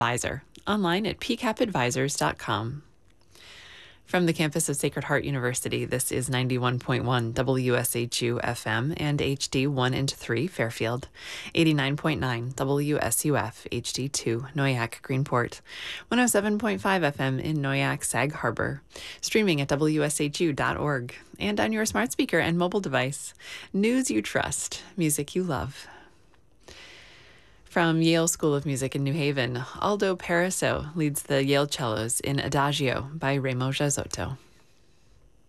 Advisor, online at pcapadvisors.com. From the campus of Sacred Heart University, this is 91.1 WSHU FM and HD 1 and 3 Fairfield, 89.9 WSUF HD 2 Noyac Greenport, 107.5 FM in Noyac Sag Harbor, streaming at WSHU.org, and on your smart speaker and mobile device. News you trust, music you love. From Yale School of Music in New Haven, Aldo Paraso leads the Yale cellos in Adagio by Remo Giazzotto.